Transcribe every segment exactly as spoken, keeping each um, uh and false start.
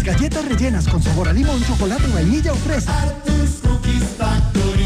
Galletas rellenas con sabor a limón, chocolate, vainilla o fresa. Arthur's Cookies Factory.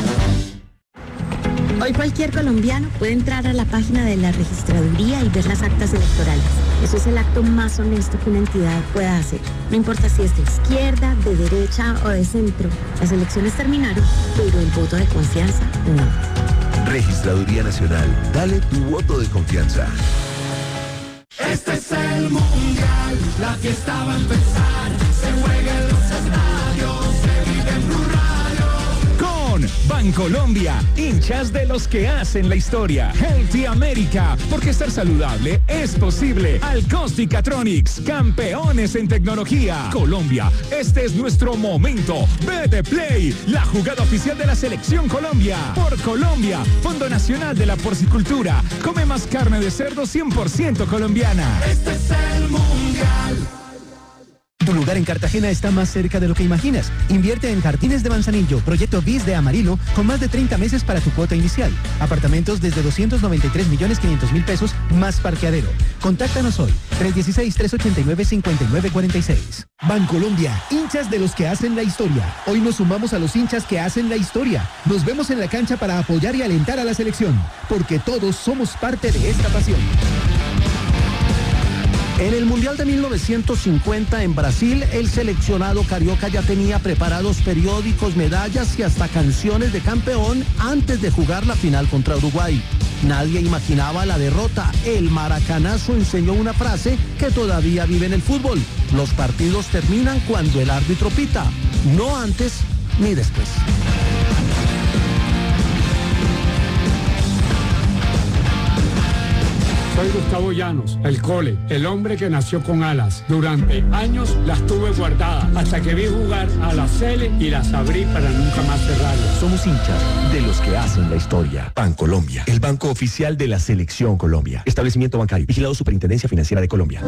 Hoy cualquier colombiano puede entrar a la página de la registraduría y ver las actas electorales. Eso es el acto más honesto que una entidad pueda hacer. No importa si es de izquierda, de derecha o de centro. Las elecciones terminaron, pero el voto de confianza no. Registraduría Nacional. Dale tu voto de confianza. Este es el Mundial, la fiesta va a empezar, se juega en los estadios, se vive en Blue Radio. Con Bancolombia, hinchas de los que hacen la historia. Healthy America, porque estar saludable es posible. Alcóstica-Tronics, campeones en tecnología. Colombia, este es nuestro momento. Vete Play, la jugada oficial de la Selección Colombia. Por Colombia, Fondo Nacional de la Porcicultura. Come más carne de cerdo cien por ciento colombiana. Este es el Mundial. Tu lugar en Cartagena está más cerca de lo que imaginas. Invierte en Jardines de Manzanillo, proyecto B I S de Amarillo, con más de treinta meses para tu cuota inicial. Apartamentos desde doscientos noventa y tres millones quinientos mil pesos, más parqueadero. Contáctanos hoy, tres uno seis, tres ocho nueve, cinco nueve cuatro seis. Bancolombia, hinchas de los que hacen la historia. Hoy nos sumamos a los hinchas que hacen la historia. Nos vemos en la cancha para apoyar y alentar a la selección, porque todos somos parte de esta pasión. En el Mundial de mil novecientos cincuenta en Brasil, el seleccionado carioca ya tenía preparados periódicos, medallas y hasta canciones de campeón antes de jugar la final contra Uruguay. Nadie imaginaba la derrota. El maracanazo enseñó una frase que todavía vive en el fútbol. Los partidos terminan cuando el árbitro pita, no antes ni después. Soy Gustavo Llanos, el Cole, el hombre que nació con alas. Durante años las tuve guardadas, hasta que vi jugar a la Cele y las abrí para nunca más cerrarlas. Somos hinchas de los que hacen la historia. Bancolombia, el banco oficial de la Selección Colombia. Establecimiento bancario, vigilado Superintendencia Financiera de Colombia.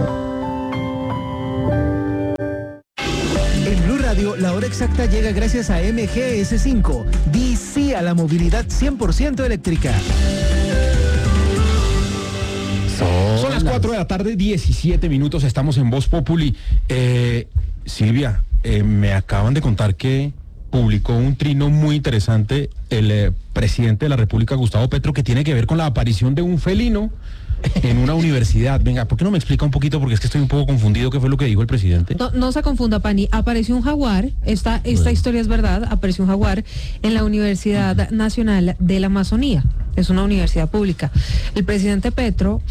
En Blue Radio, la hora exacta llega gracias a M G S cinco. Di sí a la movilidad cien por ciento eléctrica. Son las cuatro de la tarde, diecisiete minutos, estamos en Voz Populi. Eh, Silvia, eh, me acaban de contar que publicó un trino muy interesante el eh, presidente de la República, Gustavo Petro, que tiene que ver con la aparición de un felino en una universidad. Venga, ¿por qué no me explica un poquito? Porque es que estoy un poco confundido. ¿Qué fue lo que dijo el presidente? No, no se confunda, Pani. Apareció un jaguar, esta, esta bueno. historia es verdad, apareció un jaguar en la Universidad Nacional de la Amazonía. Es una universidad pública. El presidente Petro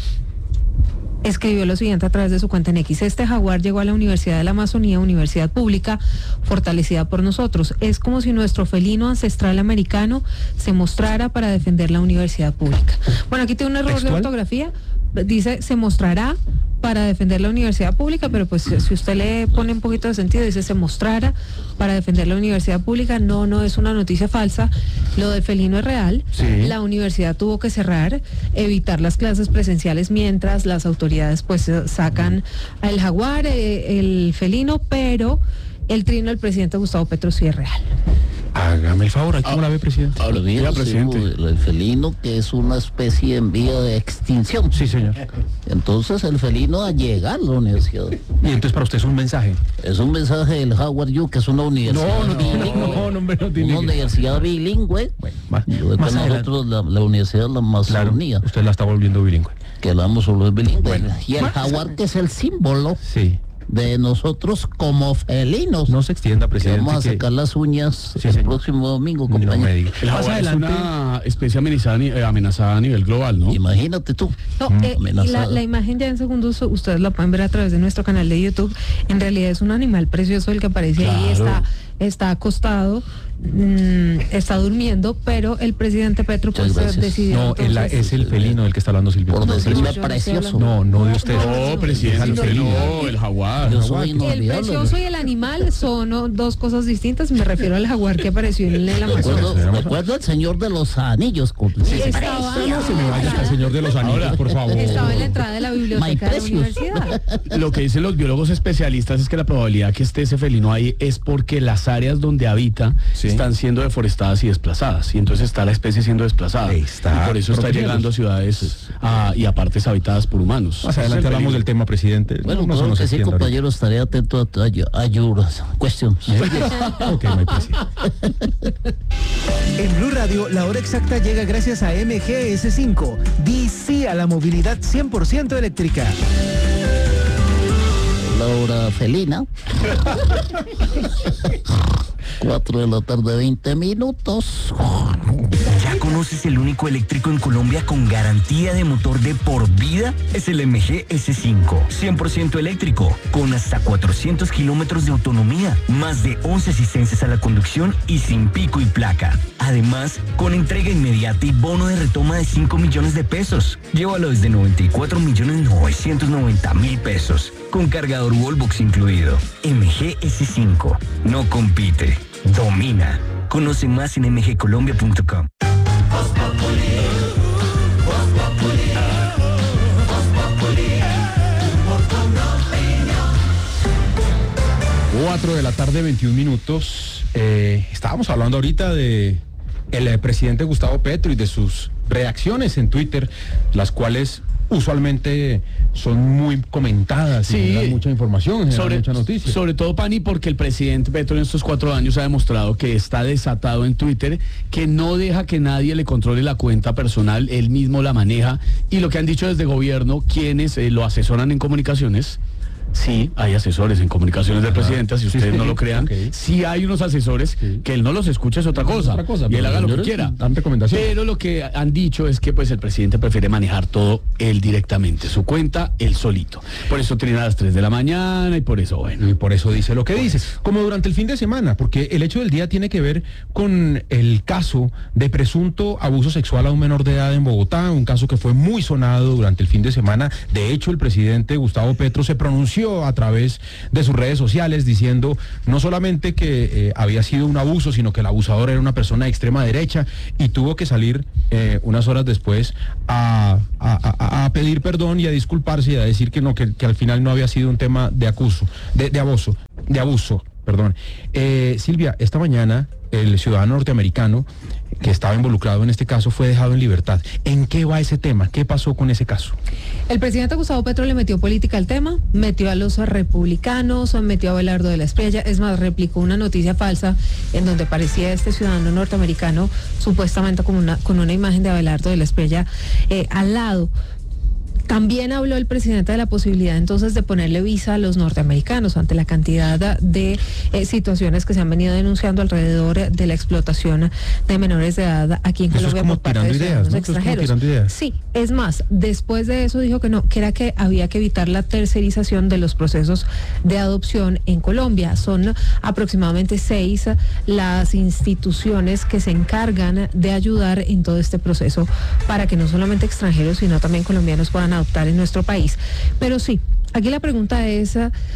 escribió lo siguiente a través de su cuenta en X. Este jaguar llegó a la Universidad de la Amazonía, universidad pública, fortalecida por nosotros. Es como si nuestro felino ancestral americano se mostrara para defender la universidad pública. Bueno, aquí tiene un error ¿Textual? de ortografía. Dice, se mostrará para defender la universidad pública, pero pues si usted le pone un poquito de sentido, dice, se mostrara para defender la universidad pública. No, no es una noticia falsa. Lo del felino es real. Sí. La universidad tuvo que cerrar, evitar las clases presenciales mientras las autoridades pues sacan al jaguar, eh, el felino, pero el trino del presidente Gustavo Petro sí es real. Hágame el favor, ¿cómo ah, la ve, presidente? Ahora bien, presidente. El felino, que es una especie en vía de extinción. Sí, señor. Entonces el felino a llegar a la universidad. Y entonces para usted es un mensaje. Es un mensaje del Howard U, que es una universidad no, no, bilingüe. No, no, no, no tiene una universidad bilingüe. Bueno, más, más nosotros la, la universidad de la Amazonía. Claro, usted la está volviendo bilingüe. Que la vamos solo es bilingüe. Bueno, y el jaguar, que es el símbolo. Sí. De nosotros como felinos. No se extienda, presidente. Vamos a sacar que... las uñas sí, el señor. próximo domingo, compañero. No el jaguar es una especie amenazada, eh, amenazada a nivel global, ¿no? Imagínate tú. No, eh, la, la imagen ya en segundos ustedes la pueden ver a través de nuestro canal de YouTube. En realidad es un animal precioso el que aparece claro. ahí, está, está acostado, mmm, está durmiendo, pero el presidente Petro pues decidió. No, entonces, la, es el felino del que está hablando Silvia. Por no, decirme no, precioso. No, no de usted. No, no presidente, el felino, no, el jaguar. Yo soy el precioso y el animal son ¿no? dos cosas distintas. Me refiero al jaguar que apareció en el Amazonas. Recuerdo el Señor de los Anillos. Sí, estaba, no se me vaya hasta el Señor de los Anillos, Ahora, por favor. Estaba en la entrada de la biblioteca de la universidad. Lo que dicen los biólogos especialistas es que la probabilidad que esté ese felino ahí es porque las áreas donde habita sí. están siendo deforestadas y desplazadas, y entonces está la especie siendo desplazada. Está y por eso está llegando a ciudades a, y a partes habitadas por humanos. Más adelante hablamos del tema, presidente. Bueno, no, no creo que sí, compañero, estaré atento a, a, a your questions. Ok, my president. En Blue Radio, la hora exacta llega gracias a M G S cinco. Di sí a la movilidad cien por ciento eléctrica. La hora felina. Cuatro de la tarde, veinte minutos. ¿Ya conoces el único eléctrico en Colombia con garantía de motor de por vida? Es el M G S cinco, cien por ciento eléctrico, con hasta cuatrocientos kilómetros de autonomía, más de once asistencias a la conducción y sin pico y placa. Además, con entrega inmediata y bono de retoma de cinco millones de pesos. Llévalo desde noventa y cuatro millones novecientos noventa mil pesos, con cargador Wallbox incluido. M G S cinco, no compite, domina. Conoce más en m g colombia punto com. Cuatro de la tarde, veintiún minutos. Eh, estábamos hablando ahorita de el eh, presidente Gustavo Petro y de sus reacciones en Twitter, las cuales usualmente son muy comentadas, sí, y generan mucha información, generan sobre, mucha noticia. Sobre todo, Pani, porque el presidente Petro en estos cuatro años ha demostrado que está desatado en Twitter, que no deja que nadie le controle la cuenta personal, él mismo la maneja, y lo que han dicho desde gobierno, quienes eh, lo asesoran en comunicaciones. Sí, hay asesores en comunicaciones del presidente, si ustedes sí, no lo crean. Okay. Sí hay unos asesores sí. que él no los escucha, es otra cosa. Otra cosa y él haga lo que quiera. Dan recomendaciones. Pero lo que han dicho es que pues el presidente prefiere manejar todo él directamente, su cuenta, él solito. Por eso tiene a las tres de la mañana y por eso, bueno. Y por eso dice lo que dice. Como durante el fin de semana, porque el hecho del día tiene que ver con el caso de presunto abuso sexual a un menor de edad en Bogotá, un caso que fue muy sonado durante el fin de semana. De hecho, el presidente Gustavo Petro se pronunció a través de sus redes sociales diciendo no solamente que eh, había sido un abuso, sino que el abusador era una persona de extrema derecha, y tuvo que salir eh, unas horas después a, a, a, a pedir perdón y a disculparse y a decir que no, que, que al final no había sido un tema de acuso, de, de abuso, de abuso, perdón. Eh, Silvia, esta mañana el ciudadano norteamericano que estaba involucrado en este caso fue dejado en libertad. ¿En qué va ese tema? ¿Qué pasó con ese caso? El presidente Gustavo Petro le metió política al tema, metió a los republicanos, metió a Abelardo de la Espriella, es más, replicó una noticia falsa en donde parecía este ciudadano norteamericano supuestamente con una, con una imagen de Abelardo de la Espriella eh, al lado. También habló el presidente de la posibilidad entonces de ponerle visa a los norteamericanos ante la cantidad de eh, situaciones que se han venido denunciando alrededor de la explotación de menores de edad aquí en Colombia por parte de ciudadanos extranjeros. Sí, es más, después de eso dijo que no, que era que había que evitar la tercerización de los procesos de adopción en Colombia. Son aproximadamente seis las instituciones que se encargan de ayudar en todo este proceso para que no solamente extranjeros, sino también colombianos puedan adoptar en nuestro país. Pero sí, aquí la pregunta es,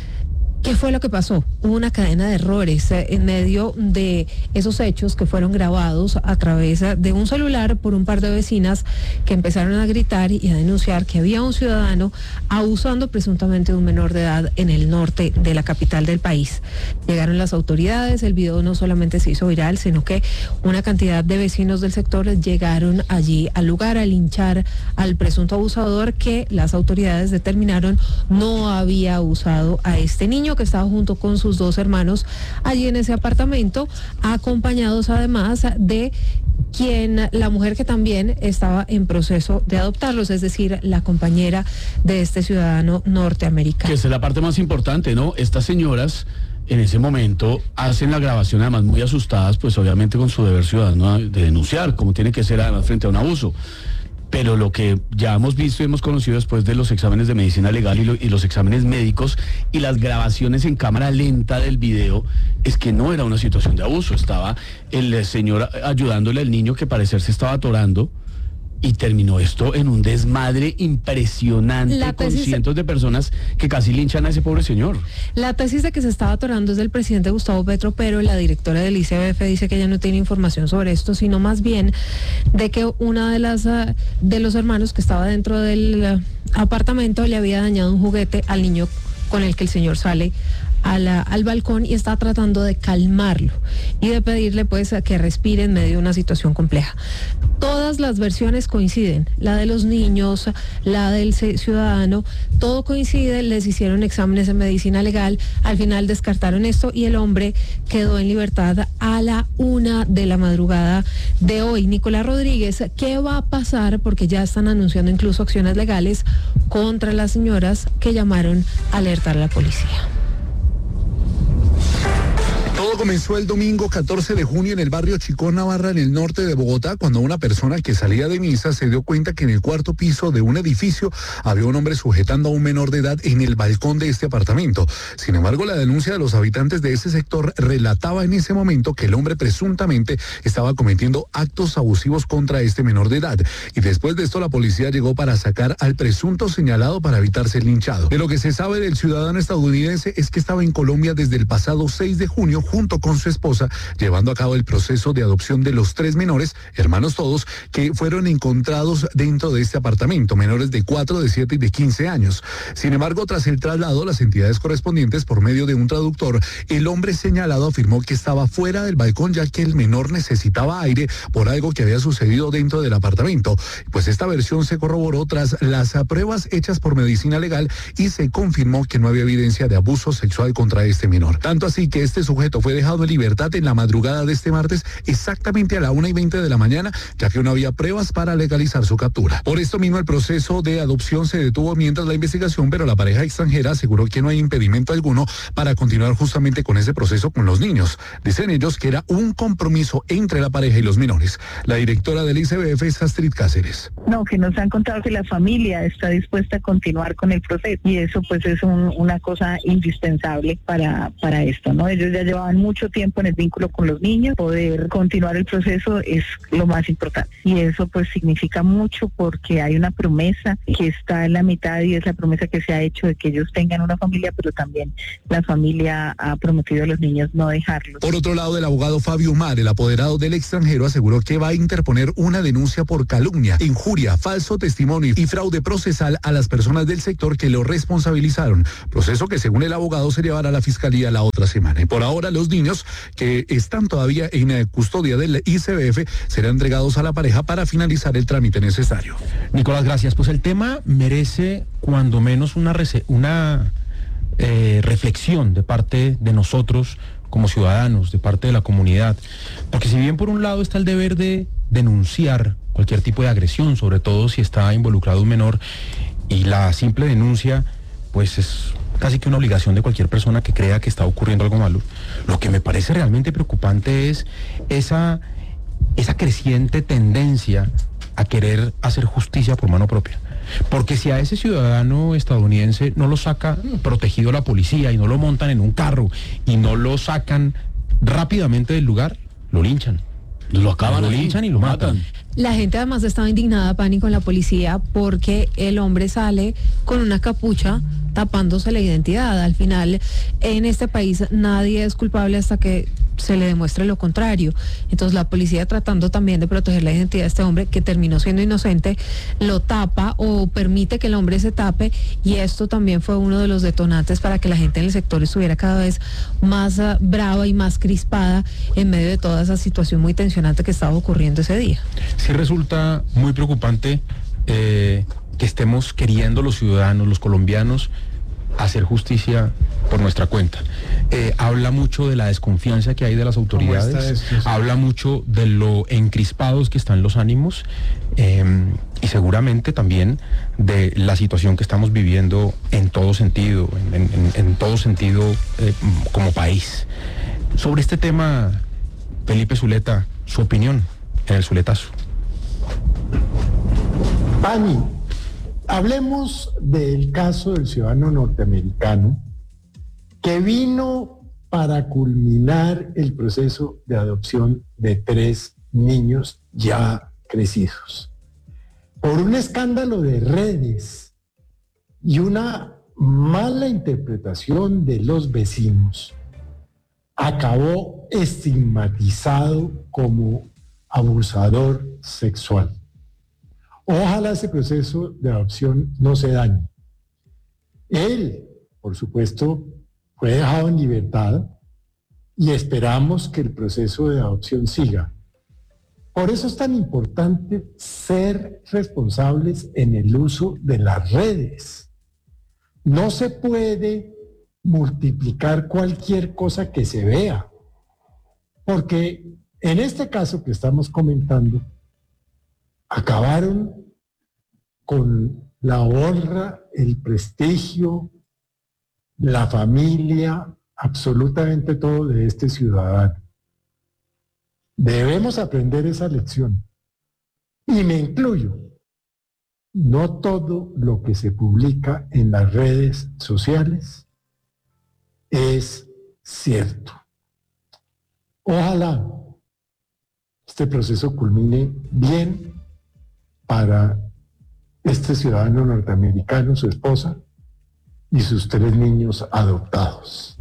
¿qué fue lo que pasó? Hubo una cadena de errores eh, en medio de esos hechos que fueron grabados a través de un celular por un par de vecinas que empezaron a gritar y a denunciar que había un ciudadano abusando presuntamente de un menor de edad en el norte de la capital del país. Llegaron las autoridades, el video no solamente se hizo viral, sino que una cantidad de vecinos del sector llegaron allí al lugar a linchar al presunto abusador, que las autoridades determinaron no había abusado a este niño, que estaba junto con sus dos hermanos allí en ese apartamento, acompañados además de quien, la mujer que también estaba en proceso de adoptarlos, es decir, la compañera de este ciudadano norteamericano. Que esa es la parte más importante, ¿no? Estas señoras en ese momento hacen la grabación además muy asustadas, pues obviamente con su deber ciudadano de denunciar, como tiene que ser además frente a un abuso. Pero lo que ya hemos visto y hemos conocido después de los exámenes de medicina legal y, lo, y los exámenes médicos y las grabaciones en cámara lenta del video, es que no era una situación de abuso. Estaba el señor ayudándole al niño que parecer se estaba atorando, y terminó esto en un desmadre impresionante con cientos de personas que casi linchan a ese pobre señor. La tesis de que se estaba atorando es del presidente Gustavo Petro, pero la directora del I C B F dice que ella no tiene información sobre esto, sino más bien de que una de las uh, de los hermanos que estaba dentro del uh, apartamento le había dañado un juguete al niño con el que el señor sale a la, al balcón y está tratando de calmarlo y de pedirle pues a que respire en medio de una situación compleja. Todas las versiones coinciden, la de los niños, la del ciudadano, todo coincide, les hicieron exámenes de medicina legal, al final descartaron esto y el hombre quedó en libertad a la una de la madrugada de hoy. Nicolás Rodríguez, ¿qué va a pasar? Porque ya están anunciando incluso acciones legales contra las señoras que llamaron a alertar a la policía. Todo comenzó el domingo catorce de junio en el barrio Chicón Navarra, en el norte de Bogotá, cuando una persona que salía de misa se dio cuenta que en el cuarto piso de un edificio había un hombre sujetando a un menor de edad en el balcón de este apartamento. Sin embargo, la denuncia de los habitantes de ese sector relataba en ese momento que el hombre presuntamente estaba cometiendo actos abusivos contra este menor de edad. Y después de esto, la policía llegó para sacar al presunto señalado para evitar ser linchado. De lo que se sabe del ciudadano estadounidense es que estaba en Colombia desde el pasado seis de junio, junto con su esposa, llevando a cabo el proceso de adopción de los tres menores, hermanos todos, que fueron encontrados dentro de este apartamento, menores de cuatro, de siete y de quince años. Sin embargo, tras el traslado, las entidades correspondientes, por medio de un traductor, el hombre señalado afirmó que estaba fuera del balcón, ya que el menor necesitaba aire por algo que había sucedido dentro del apartamento. Pues esta versión se corroboró tras las pruebas hechas por medicina legal y se confirmó que no había evidencia de abuso sexual contra este menor. Tanto así que este sujeto fue dejado en libertad en la madrugada de este martes, exactamente a la una y veinte de la mañana, ya que no había pruebas para legalizar su captura. Por esto mismo, el proceso de adopción se detuvo mientras la investigación, pero la pareja extranjera aseguró que no hay impedimento alguno para continuar justamente con ese proceso con los niños. Dicen ellos que era un compromiso entre la pareja y los menores. La directora del I C B F es Astrid Cáceres. No, que nos han contado que la familia está dispuesta a continuar con el proceso y eso pues es un, una cosa indispensable para, para esto, ¿no? Ellos ya llevaban mucho tiempo en el vínculo con los niños, poder continuar el proceso es lo más importante y eso pues significa mucho porque hay una promesa que está en la mitad y es la promesa que se ha hecho de que ellos tengan una familia, pero también la familia ha prometido a los niños no dejarlos. Por otro lado, el abogado Fabio Mar, el apoderado del extranjero, aseguró que va a interponer una denuncia por calumnia, injuria, falso testimonio y fraude procesal a las personas del sector que lo responsabilizaron, proceso que según el abogado se llevará a la fiscalía la otra semana. Y por ahora los niños que están todavía en custodia del I C B F serán entregados a la pareja para finalizar el trámite necesario. Nicolás, gracias. Pues el tema merece cuando menos una, una eh, reflexión de parte de nosotros como ciudadanos, de parte de la comunidad, porque si bien por un lado está el deber de denunciar cualquier tipo de agresión, sobre todo si está involucrado un menor, y la simple denuncia pues es casi que una obligación de cualquier persona que crea que está ocurriendo algo malo. Lo que me parece realmente preocupante es esa, esa creciente tendencia a querer hacer justicia por mano propia. Porque si a ese ciudadano estadounidense no lo saca protegido la policía y no lo montan en un carro y no lo sacan rápidamente del lugar, lo linchan. Lo acaban, lo linchan y lo matan. La gente además estaba indignada, Pani, con la policía porque el hombre sale con una capucha tapándose la identidad. Al final, en este país nadie es culpable hasta que se le demuestre lo contrario. Entonces la policía, tratando también de proteger la identidad de este hombre que terminó siendo inocente, lo tapa o permite que el hombre se tape, y esto también fue uno de los detonantes para que la gente en el sector estuviera cada vez más uh, brava y más crispada en medio de toda esa situación muy tensionante que estaba ocurriendo ese día. Sí resulta muy preocupante eh, que estemos queriendo los ciudadanos, los colombianos, hacer justicia por nuestra cuenta. Eh, habla mucho de la desconfianza que hay de las autoridades, habla mucho de lo encrispados que están los ánimos eh, y seguramente también de la situación que estamos viviendo en todo sentido, en, en, en todo sentido eh, como país. Sobre este tema, Felipe Zuleta, su opinión en el Zuletazo. Pani, hablemos del caso del ciudadano norteamericano que vino para culminar el proceso de adopción de tres niños ya crecidos. Por un escándalo de redes y una mala interpretación de los vecinos, acabó estigmatizado como abusador sexual. Ojalá ese proceso de adopción no se dañe. Él, por supuesto, fue dejado en libertad y esperamos que el proceso de adopción siga. Por eso es tan importante ser responsables en el uso de las redes. No se puede multiplicar cualquier cosa que se vea, porque en este caso que estamos comentando, acabaron con la honra, el prestigio, la familia, absolutamente todo de este ciudadano. Debemos aprender esa lección. Y me incluyo. No todo lo que se publica en las redes sociales es cierto. Ojalá este proceso culmine bien para este ciudadano norteamericano, su esposa y sus tres niños adoptados.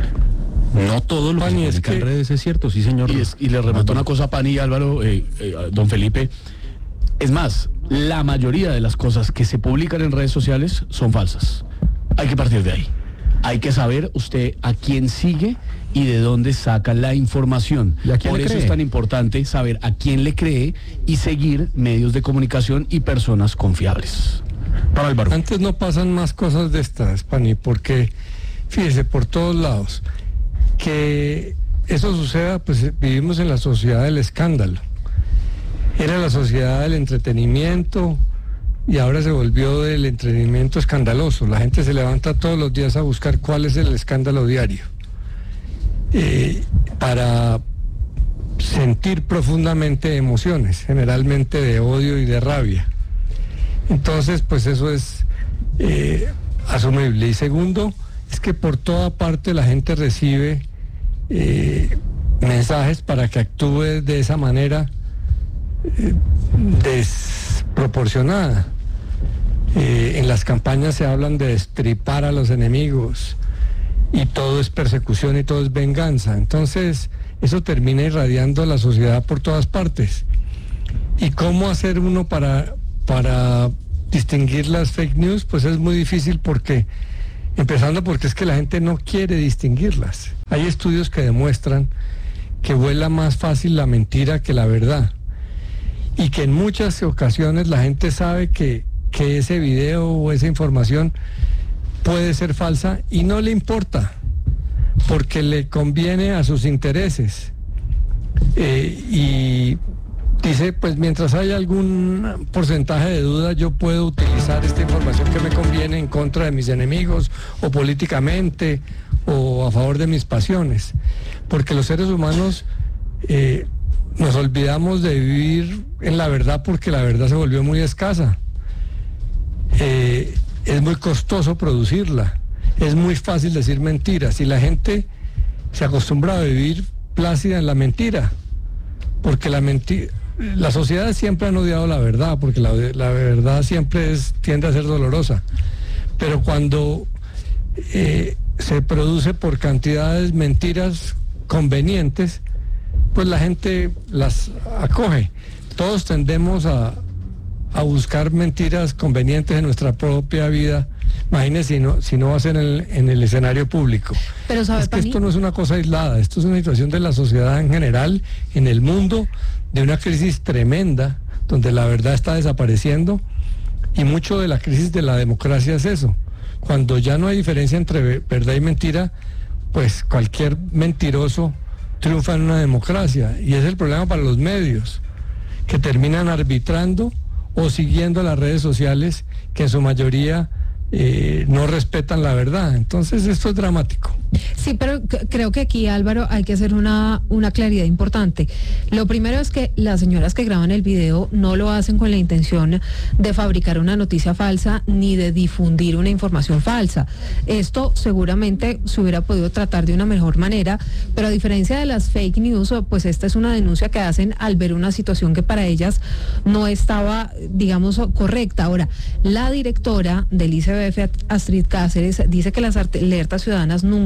No todo lo que se publica en redes es cierto, sí señor. Y, es, y le remató una cosa a Pani y Álvaro, eh, eh, don Felipe. Es más, la mayoría de las cosas que se publican en redes sociales son falsas. Hay que partir de ahí. Hay que saber usted a quién sigue y de dónde saca la información. Por eso es tan importante saber a quién le cree y seguir medios de comunicación y personas confiables. Para Álvaro. Antes no pasan más cosas de estas, Pani, porque fíjese, por todos lados, que eso suceda, pues vivimos en la sociedad del escándalo. Era la sociedad del entretenimiento y ahora se volvió del entretenimiento escandaloso. La gente se levanta todos los días a buscar cuál es el escándalo diario, eh, para sentir profundamente emociones, generalmente de odio y de rabia. Entonces, pues eso es eh, asumible. Y segundo, es que por toda parte la gente recibe eh, mensajes para que actúe de esa manera eh, desproporcionada. Eh, en las campañas se hablan de destripar a los enemigos y todo es persecución y todo es venganza. Entonces, eso termina irradiando a la sociedad por todas partes. ¿Y cómo hacer uno para, para distinguir las fake news? Pues es muy difícil porque, empezando porque es que la gente no quiere distinguirlas. Hay estudios que demuestran que vuela más fácil la mentira que la verdad. Y que en muchas ocasiones la gente sabe que, que ese video o esa información puede ser falsa y no le importa, porque le conviene a sus intereses. Eh, y dice, pues mientras haya algún porcentaje de duda, yo puedo utilizar esta información que me conviene en contra de mis enemigos, o políticamente, o a favor de mis pasiones. Porque los seres humanos eh, nos olvidamos de vivir en la verdad porque la verdad se volvió muy escasa. Eh, es muy costoso producirla, es muy fácil decir mentiras y la gente se acostumbra a vivir plácida en la mentira, porque la mentira, las sociedades siempre han odiado la verdad, porque la, la verdad siempre es, tiende a ser dolorosa, pero cuando eh, se produce por cantidades mentiras convenientes, pues la gente las acoge. Todos tendemos a a buscar mentiras convenientes en nuestra propia vida. Imagínense si no, si no va a ser en el, en el escenario público. Pero ¿sabe, es que Pani? Esto no es una cosa aislada, esto es una situación de la sociedad en general, en el mundo, de una crisis tremenda, donde la verdad está desapareciendo, y mucho de la crisis de la democracia es eso. Cuando ya no hay diferencia entre verdad y mentira, pues cualquier mentiroso triunfa en una democracia, y es el problema para los medios, que terminan arbitrando o siguiendo las redes sociales que en su mayoría eh, no respetan la verdad. Entonces esto es dramático. Sí, pero c- creo que aquí, Álvaro, hay que hacer una, una claridad importante. Lo primero es que las señoras que graban el video no lo hacen con la intención de fabricar una noticia falsa ni de difundir una información falsa. Esto seguramente se hubiera podido tratar de una mejor manera, pero a diferencia de las fake news, pues esta es una denuncia que hacen al ver una situación que para ellas no estaba, digamos, correcta. Ahora, la directora del I C B F, Astrid Cáceres, dice que las alertas ciudadanas nunca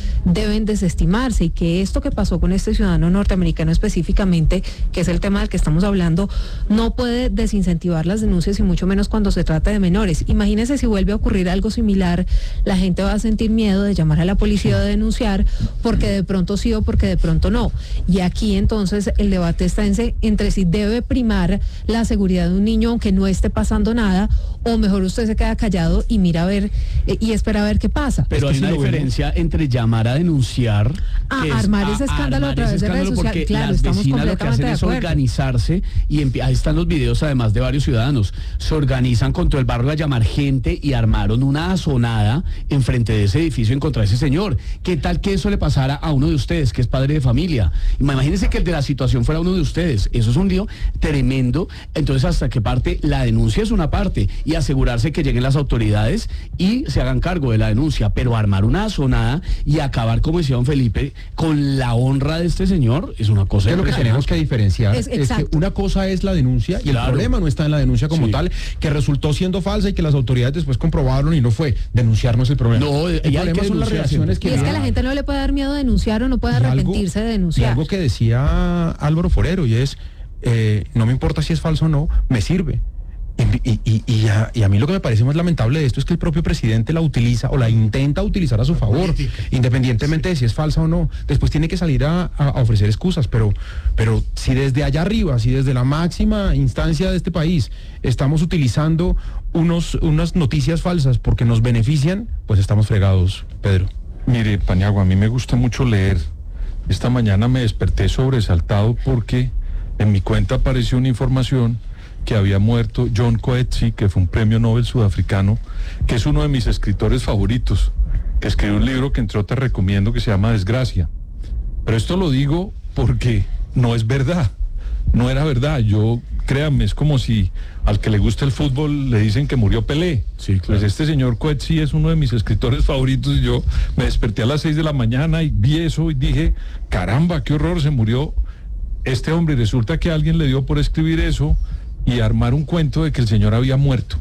deben desestimarse y que esto que pasó con este ciudadano norteamericano específicamente, que es el tema del que estamos hablando, no puede desincentivar las denuncias y mucho menos cuando se trata de menores. Imagínense si vuelve a ocurrir algo similar, la gente va a sentir miedo de llamar a la policía o de denunciar porque de pronto sí o porque de pronto no. Y aquí entonces el debate está en, entre si debe primar la seguridad de un niño aunque no esté pasando nada, o mejor usted se queda callado y mira a ver eh, y espera a ver qué pasa. Pero hay una diferencia entre llamar a denunciar, a armar ese escándalo a través de redes sociales. Claro, estamos completamente lo que hacen es organizarse y ahí están los videos además de varios ciudadanos. Se organizan con todo el barrio a llamar gente y armaron una azonada enfrente de ese edificio en contra de ese señor. ¿Qué tal que eso le pasara a uno de ustedes, que es padre de familia? Imagínense que el de la situación fuera uno de ustedes. Eso es un lío tremendo. Entonces, ¿hasta qué parte? La denuncia es una parte y asegurarse que lleguen las autoridades y se hagan cargo de la denuncia, pero armar una azonada y acabar, como decía don Felipe, con la honra de este señor es una cosa. Es lo que tenemos que diferenciar. Es, es que una cosa es la denuncia y claro, el problema no está en la denuncia como sí. tal, que resultó siendo falsa y que las autoridades después comprobaron y no fue. Denunciar no es el problema. No, el problema son las reacciones que... Y es que a la gente no le puede dar miedo denunciar o no puede arrepentirse algo, de denunciar. Y algo que decía Álvaro Forero y es, eh, no me importa si es falso o no, me sirve. Y, y, y, a, y a mí lo que me parece más lamentable de esto es que el propio presidente la utiliza o la intenta utilizar a su favor, independientemente de si es falsa o no. Después tiene que salir a, a ofrecer excusas, pero, pero si desde allá arriba, si desde la máxima instancia de este país estamos utilizando unos, unas noticias falsas porque nos benefician, pues estamos fregados, Pedro. Mire, Paniagua, a mí me gusta mucho leer. Esta mañana me desperté sobresaltado porque en mi cuenta apareció una información que había muerto John Coetzee, que fue un premio Nobel sudafricano, que es uno de mis escritores favoritos, que escribió un libro que entre otras recomiendo que se llama Desgracia. Pero esto lo digo porque no es verdad, no era verdad. Yo, créanme, es como si al que le gusta el fútbol le dicen que murió Pelé. Sí, claro. Pues este señor Coetzee es uno de mis escritores favoritos y yo me desperté a las seis de la mañana y vi eso y dije, caramba, qué horror, se murió este hombre. Y resulta que alguien le dio por escribir eso y armar un cuento de que el señor había muerto.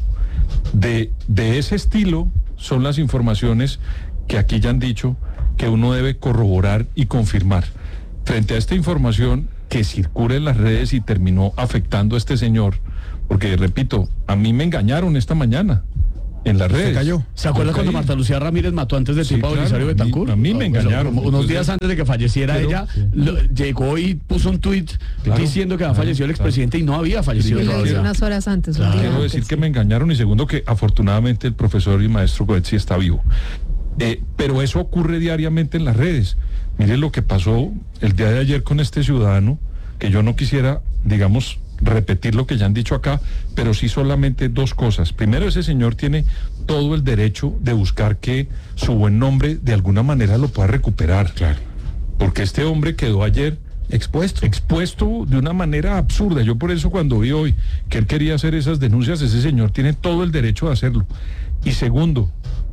De, de ese estilo son las informaciones que aquí ya han dicho que uno debe corroborar y confirmar. Frente a esta información que circula en las redes y terminó afectando a este señor, porque repito, a mí me engañaron esta mañana en las redes. Se cayó. ¿Se acuerda cuando Marta Lucía Ramírez mató antes del sí, tiempo a Belisario claro, Betancur? A mí, a mí me engañaron. Bueno, unos días antes de que falleciera pero, ella, sí. lo, llegó y puso un tuit claro, diciendo que había claro, fallecido el expresidente claro. y no había fallecido. Y lo hizo unas horas antes. Claro. Quiero antes, decir sí. que me engañaron y segundo que afortunadamente el profesor y maestro Coetzee está vivo. Eh, pero eso ocurre diariamente en las redes. Miren lo que pasó el día de ayer con este ciudadano, que yo no quisiera, digamos, repetir lo que ya han dicho acá, pero sí solamente dos cosas. Primero, ese señor tiene todo el derecho de buscar que su buen nombre de alguna manera lo pueda recuperar. Claro. Porque este hombre quedó ayer expuesto. Expuesto de una manera absurda. Yo por eso cuando vi hoy que él quería hacer esas denuncias, ese señor tiene todo el derecho de hacerlo. Y segundo,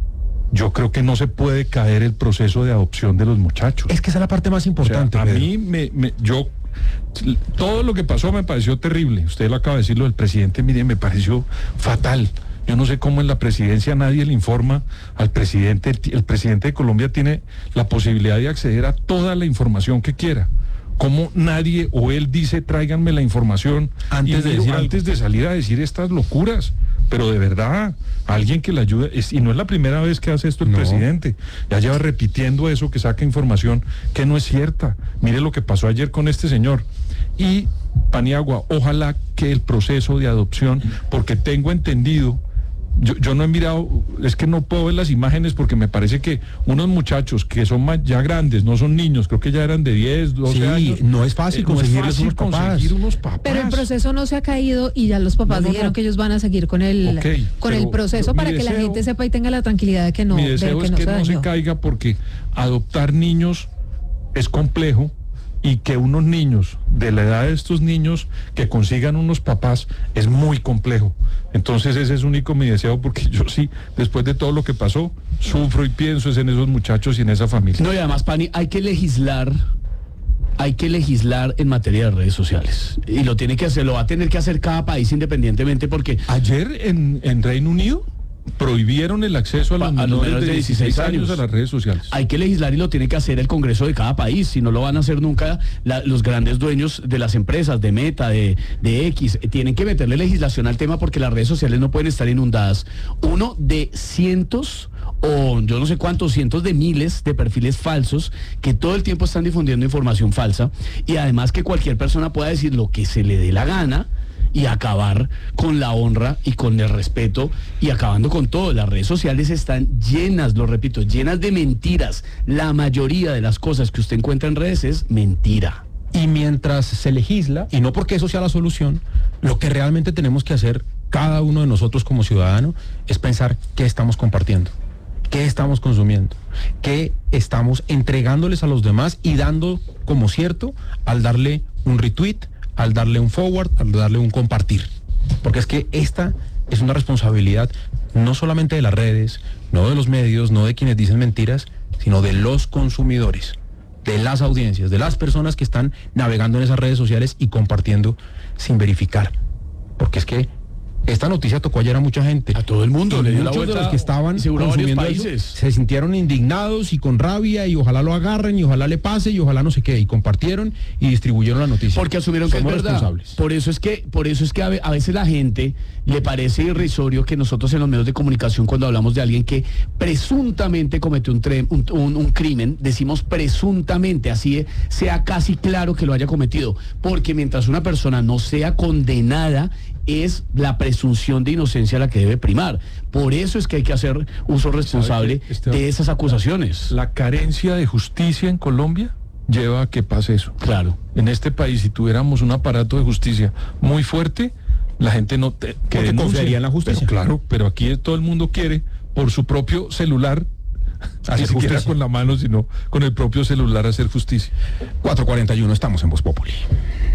yo creo que no se puede caer el proceso de adopción de los muchachos. Es que esa es la parte más importante. O sea, a mí me, me yo todo lo que pasó me pareció terrible. Usted lo acaba de decir, lo del presidente, mire, me pareció fatal. Yo no sé cómo en la presidencia nadie le informa al presidente. El presidente de Colombia tiene la posibilidad de acceder a toda la información que quiera. ¿Cómo nadie o él dice tráiganme la información antes, de, decir antes de salir a decir estas locuras? Pero de verdad, alguien que le ayude, es, y no es la primera vez que hace esto el no. presidente, ya lleva repitiendo eso, que saca información que no es cierta. Mire lo que pasó ayer con este señor. Y Paniagua, ojalá que el proceso de adopción, porque tengo entendido, yo, yo no he mirado, es que no puedo ver las imágenes porque me parece que unos muchachos que son más, ya grandes, no son niños, creo que ya eran de diez, doce sí, años. No es fácil eh, conseguir, no es fácil unos, conseguir unos papás. Pero el proceso no se ha caído y ya los papás no, no, dijeron no. que ellos van a seguir con el, okay, con el proceso para deseo, que la gente sepa y tenga la tranquilidad de que no, mi deseo de que es no que se no se caiga porque adoptar niños es complejo. Y que unos niños, de la edad de estos niños, que consigan unos papás, es muy complejo. Entonces ese es único mi deseo, porque yo sí, después de todo lo que pasó, sufro y pienso es en esos muchachos y en esa familia. No, y además, Pani, hay que legislar, hay que legislar en materia de redes sociales. Y lo tiene que hacer, lo va a tener que hacer cada país independientemente, porque... Ayer en, en Reino Unido prohibieron el acceso a los, Pa- a los menores de dieciséis años a las redes sociales. Hay que legislar y lo tiene que hacer el Congreso de cada país, si no lo van a hacer nunca la- los grandes dueños de las empresas, de Meta, de, de X. Tienen que meterle legislación al tema porque las redes sociales no pueden estar inundadas. Uno de cientos o yo no sé cuántos, cientos de miles de perfiles falsos que todo el tiempo están difundiendo información falsa y además que cualquier persona pueda decir lo que se le dé la gana y acabar con la honra y con el respeto y acabando con todo. Las redes sociales están llenas, lo repito, llenas de mentiras. La mayoría de las cosas que usted encuentra en redes es mentira. Y mientras se legisla, y no porque eso sea la solución, lo que realmente tenemos que hacer cada uno de nosotros como ciudadano es pensar qué estamos compartiendo, qué estamos consumiendo, qué estamos entregándoles a los demás y dando como cierto al darle un retweet, al darle un forward, al darle un compartir. Porque es que esta es una responsabilidad no solamente de las redes, no de los medios, no de quienes dicen mentiras, sino de los consumidores, de las audiencias, de las personas que están navegando en esas redes sociales y compartiendo sin verificar. Porque es que esta noticia tocó ayer a mucha gente. A todo el mundo. Y Le dio la muchos vuelta de los que estaban y seguro a varios consumiendo eso países. se sintieron indignados y con rabia y ojalá lo agarren y ojalá le pase y ojalá no sé qué. Y compartieron y distribuyeron la noticia. Porque asumieron que Somos es verdad. responsables. Por eso es que, por eso es que a ve- a veces la gente le parece irrisorio que nosotros en los medios de comunicación, cuando hablamos de alguien que presuntamente cometió un, tre- un, un- un crimen, decimos presuntamente, así es, sea casi claro que lo haya cometido. Porque mientras una persona no sea condenada, es la presunción de inocencia la que debe primar. Por eso es que hay que hacer uso responsable Esteban, de esas acusaciones. La carencia de justicia en Colombia lleva a que pase eso. Claro. En este país, si tuviéramos un aparato de justicia muy fuerte, la gente no te, que Porque denuncie. confiaría en la justicia. Pero claro, pero aquí todo el mundo quiere por su propio celular, ni siquiera justicia. con la mano, sino con el propio celular hacer justicia. cuatro cuarenta y uno, estamos en Voz Populi.